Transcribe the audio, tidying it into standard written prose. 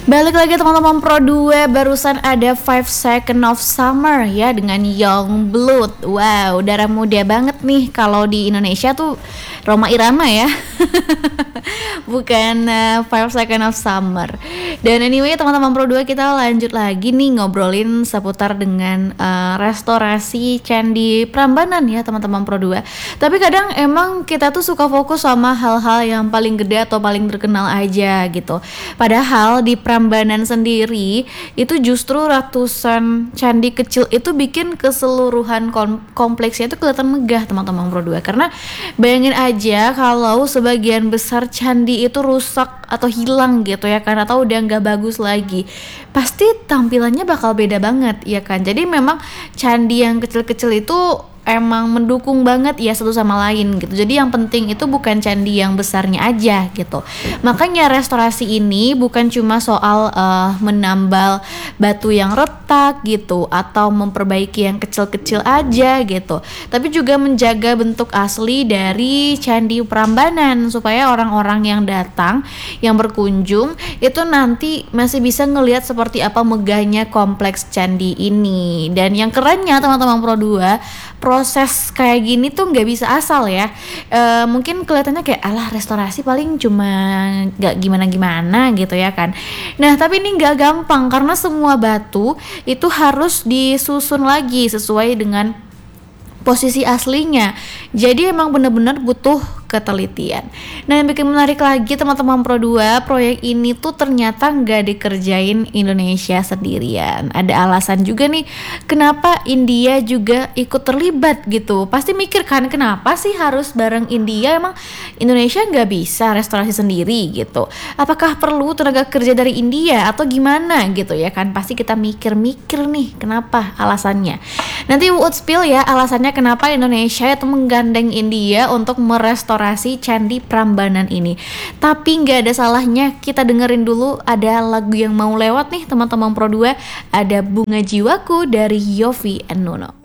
Balik lagi teman-teman Pro 2, barusan ada Five Second of Summer ya dengan Yongblood. Wow, darah muda banget nih. Kalau di Indonesia tuh Rhoma Irama ya. Bukan Five Second of Summer. Dan anyway teman-teman Pro 2, kita lanjut lagi nih ngobrolin seputar dengan restorasi Candi Prambanan ya teman-teman Pro 2. Tapi kadang emang kita tuh suka fokus sama hal-hal yang paling gede atau paling terkenal aja gitu. Padahal di Prambanan sendiri itu justru ratusan candi kecil itu bikin keseluruhan kompleksnya itu kelihatan megah teman-teman Pro 2. Karena bayangin aja kalau sebagian besar candi itu rusak atau hilang gitu ya kan, atau udah nggak bagus lagi, pasti tampilannya bakal beda banget ya kan. Jadi memang candi yang kecil-kecil itu emang mendukung banget ya satu sama lain gitu. Jadi yang penting itu bukan candi yang besarnya aja gitu. Makanya restorasi ini bukan cuma soal menambal batu yang retak gitu atau memperbaiki yang kecil-kecil aja gitu, tapi juga menjaga bentuk asli dari Candi Prambanan supaya orang-orang yang datang, yang berkunjung itu nanti masih bisa ngelihat seperti apa megahnya kompleks candi ini. Dan yang kerennya teman-teman Pro 2, proses kayak gini tuh nggak bisa asal ya. Mungkin kelihatannya kayak alah restorasi paling cuma nggak gimana-gimana gitu ya kan. Nah tapi ini nggak gampang karena semua batu itu harus disusun lagi sesuai dengan posisi aslinya. Jadi emang benar-benar butuh ketelitian. Nah yang bikin menarik lagi teman-teman Pro 2, proyek ini tuh ternyata nggak dikerjain Indonesia sendirian. Ada alasan juga nih kenapa India juga ikut terlibat gitu. Pasti mikir kan kenapa sih harus bareng India, emang Indonesia nggak bisa restorasi sendiri gitu. Apakah perlu tenaga kerja dari India atau gimana gitu ya kan. Pasti kita mikir-mikir nih kenapa alasannya. Nanti Wood spill ya alasannya kenapa Indonesia itu menggandeng India untuk merestorasi Candi Prambanan ini. Tapi nggak ada salahnya kita dengerin dulu, ada lagu yang mau lewat nih teman-teman Pro 2, ada Bunga Jiwaku dari Yovie and Nuno.